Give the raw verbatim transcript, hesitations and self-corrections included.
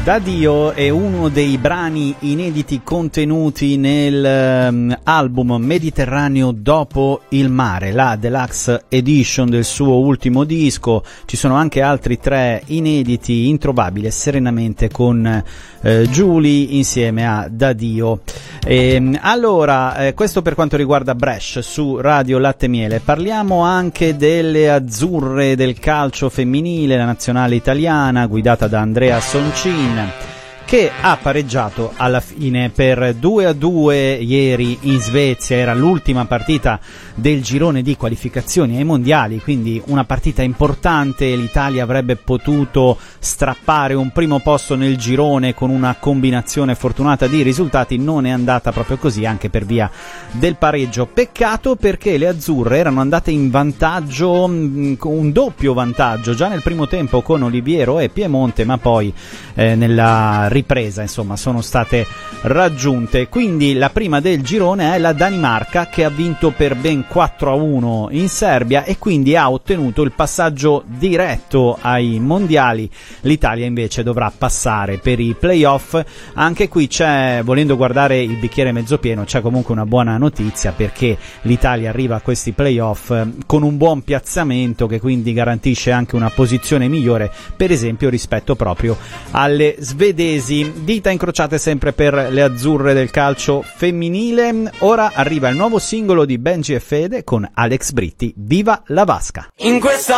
Da Dio è uno dei brani inediti contenuti nel um, album Mediterraneo dopo il mare, la deluxe edition del suo ultimo disco. Ci sono anche altri tre inediti introvabili serenamente con eh, Giulia insieme a Da Dio. E, allora, eh, questo per quanto riguarda Brescia su Radio Latte Miele. Parliamo anche delle azzurre del calcio femminile, la nazionale italiana guidata da Andrea Soncin, che ha pareggiato alla fine per due a due ieri in Svezia. Era l'ultima partita del girone di qualificazioni ai mondiali, quindi una partita importante. L'Italia avrebbe potuto strappare un primo posto nel girone con una combinazione fortunata di risultati. Non è andata proprio così, anche per via del pareggio. Peccato, perché le azzurre erano andate in vantaggio, un doppio vantaggio già nel primo tempo con Oliviero e Piemonte, ma poi eh, nella ripresa insomma sono state raggiunte. Quindi la prima del girone è la Danimarca, che ha vinto per ben quattro a uno in Serbia e quindi ha ottenuto il passaggio diretto ai mondiali. L'Italia invece dovrà passare per i playoff. Anche qui c'è, volendo guardare il bicchiere mezzo pieno, c'è comunque una buona notizia, perché l'Italia arriva a questi playoff con un buon piazzamento, che quindi garantisce anche una posizione migliore, per esempio rispetto proprio alle svedesi. Dita incrociate sempre per le azzurre del calcio femminile. Ora arriva il nuovo singolo di Benji e Fede con Alex Britti, Viva la Vasca. In questa